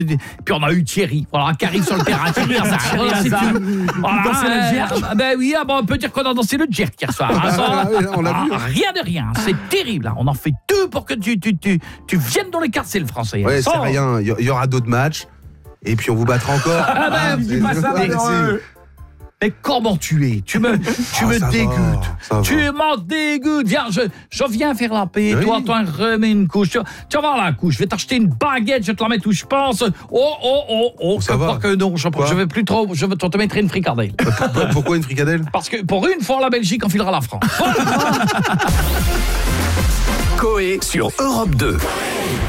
Puis on a eu Thierry, voilà, qui arrive sur le terrain. Thierry Hazard. Ben oui, on peut dire qu'on a dansé le jerk hier soir. On l'a vu. Rien de rien, c'est terrible. Hein. On en fait tout pour que tu viennes dans les quarts, c'est le français. Ouais, c'est rien, il y aura d'autres matchs. Et puis on vous battra encore. Mais comment tu es? Tu me dégoûtes. Tu m'en dégoûtes. Viens, je viens faire la paix. Oui. Toi, remets une couche. Tu vas voir la couche. Je vais t'acheter une baguette. Je vais te la mettre où je pense. Ça va. Que non. Je vais plus trop. Je vais te mettre une fricadelle. Pourquoi une fricadelle? Parce que pour une fois, la Belgique enfilera la France. Coé sur Europe 2.